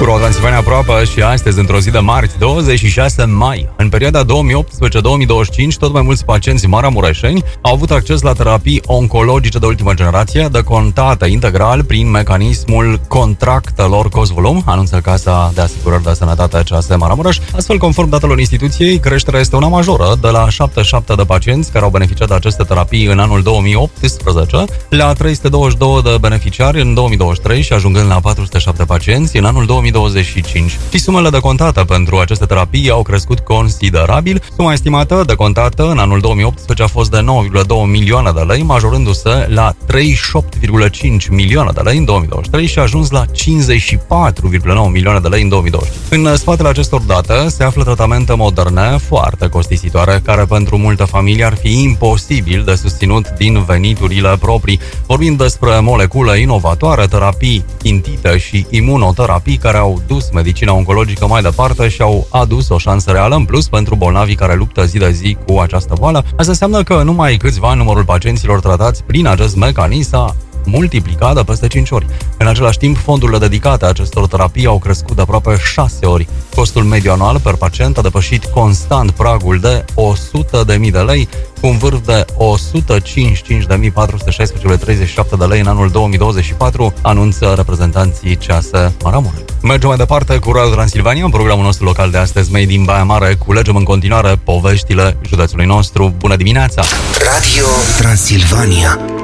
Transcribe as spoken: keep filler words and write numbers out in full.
Pro Transilvania aproape și astăzi, într-o zi de marți, douăzeci și șase mai. În perioada două mii optsprezece două mii douăzeci și cinci, tot mai mulți pacienți maramureșeni au avut acces la terapii oncologice de ultimă generație, decontate integral prin mecanismul contractelor cost-volum, anunță Casa de Asigurări de Sănătate C A S Maramureș. Astfel, conform datelor instituției, creșterea este una majoră, de la șaptezeci și șapte de pacienți care au beneficiat de aceste terapii în anul două mii optsprezece, la trei sute douăzeci și doi de beneficiari în două mii douăzeci și trei și ajungând la patru sute șapte pacienți în anul două mii douăzeci și cinci. Și sumele decontate pentru aceste terapii au crescut considerabil. Suma estimată decontată în anul două mii optsprezece a fost de nouă virgulă doi milioane de lei, majorându-se la treizeci și opt virgulă cinci milioane de lei în două mii douăzeci și trei și a ajuns la cincizeci și patru virgulă nouă milioane de lei în două mii douăzeci. În spatele acestor date se află tratamente moderne foarte costisitoare, care pentru multe familii ar fi imposibil de susținut din veniturile proprii. Vorbim despre molecule inovatoare, terapii țintite și imunoterapii care au dus medicina oncologică mai departe și au adus o șansă reală în plus pentru bolnavii care luptă zi de zi cu această boală. Asta înseamnă că în numai câțiva ani numărul pacienților tratați prin acest mecanism s-a multiplicat de peste cinci ori. În același timp, fondurile dedicate acestor terapii au crescut de aproape șase ori. Costul mediu anual per pacient a depășit constant pragul de o sută de mii de lei, cu un vârf de o sută cincizeci și cinci de mii patru sute șaisprezece virgulă treizeci și șapte de lei în anul două mii douăzeci și patru, anunță reprezentanții C A S Maramureș. Mergem mai departe cu Radio Transilvania, în programul nostru local de astăzi, Made in Baia Mare, culegem în continuare poveștile județului nostru. Bună dimineața! Radio Transilvania.